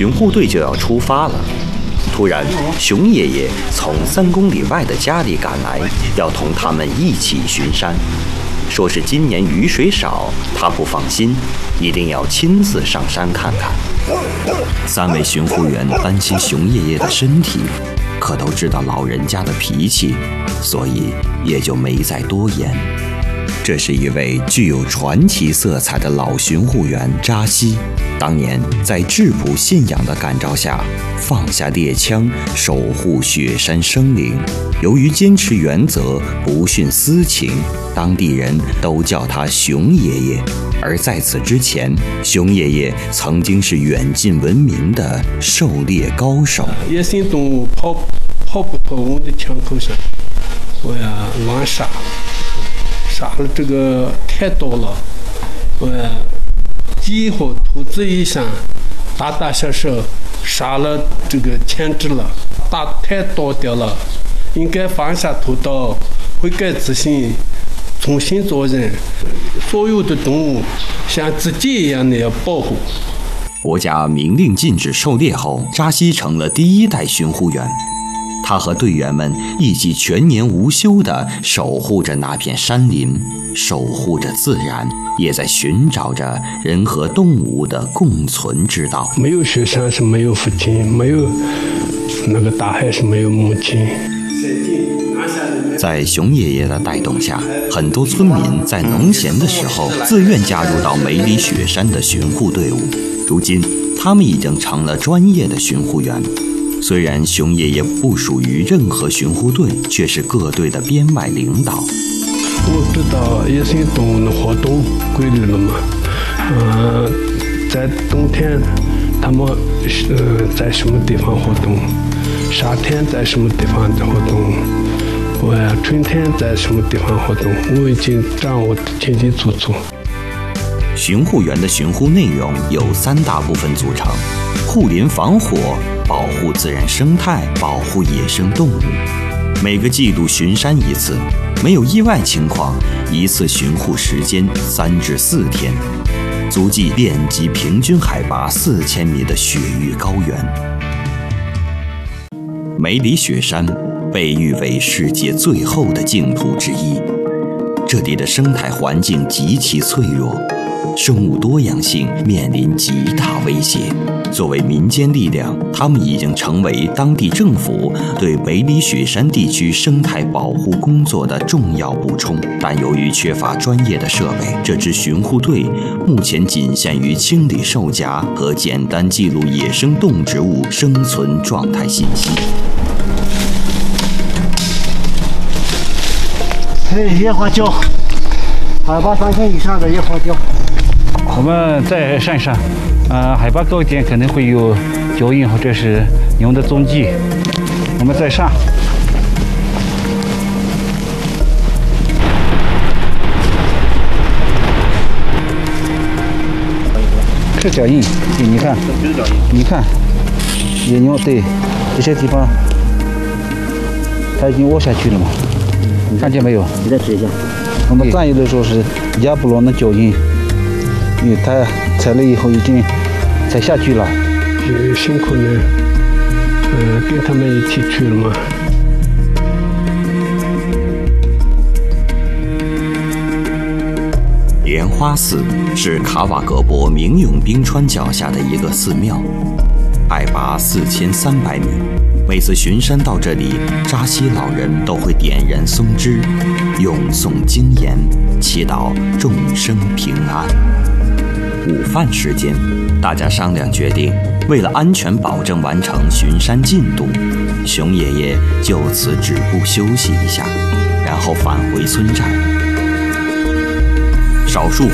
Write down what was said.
巡护队就要出发了。突然，熊爷爷从3公里外的家里赶来，要同他们一起巡山。说是今年雨水少，他不放心，一定要亲自上山看看。3位巡护员担心熊爷爷的身体，可都知道老人家的脾气，所以也就没再多言。这是一位具有传奇色彩的老巡护员扎西，当年在质朴信仰的感召下，放下猎枪，守护雪山生灵。由于坚持原则，不徇私情，当地人都叫他熊爷爷。而在此之前，熊爷爷曾经是远近闻名的狩猎高手。 野生动物跑不脱我的枪口上，我呀乱杀了这个太多了，我鸡和兔子以上大小杀了这个牵制了，打太多掉了，应该放下屠刀，悔改自新，重新做人。所有的动物像自己一样的要保护。 国家明令禁止狩猎后，扎西成了第1代巡护员。他和队员们一起全年无休地守护着那片山林，守护着自然，也在寻找着人和动物的共存之道。 没有雪山是没有父亲，没有那个大海是没有母亲。 在熊爷爷的带动下，很多村民在农闲的时候自愿加入到梅里雪山的巡护队伍。如今，他们已经成了专业的巡护员。虽然熊爷爷不属于任何巡护队，却是各队的编外领导。 我知道野生动物的活动规律了嘛，在冬天他们在什么地方活动，夏天在什么地方活动，春天在什么地方活动，我已经掌握得清清楚楚。 巡护员的巡护内容有3大部分组成：护林防火、保护自然生态、保护野生动物。每个季度巡山一次，没有意外情况，一次巡护时间3至4天，足迹遍及平均海拔4000米的雪域高原。梅里雪山被誉为世界最后的净土之一，这里的生态环境极其脆弱，生物多样性面临极大威胁。作为民间力量，他们已经成为当地政府对梅里雪山地区生态保护工作的重要补充。但由于缺乏专业的设备，这支巡护队目前仅限于清理兽夹和简单记录野生动植物生存状态信息。 野花椒，海拔3000以上的野花椒。 我们在山上，海拔高一点可能会有脚印或者是牛的踪迹。我们在上，是脚印，对，你看，你看，野牛，对，这些地方它已经窝下去了嘛。看见没有？ 你再指一下。 我们占有的时候是亚布罗的脚印，因为它踩了以后已经踩下去了。 辛苦呢，跟他们一起去了嘛。 莲花寺是卡瓦格博明永冰川脚下的一个寺庙，海拔4300米。每次巡山到这里，扎西老人都会点燃松枝，咏诵经言，祈祷众生平安。午饭时间，大家商量决定，为了安全保证完成巡山进度，熊爷爷就此止步休息一下，然后返回村寨。少数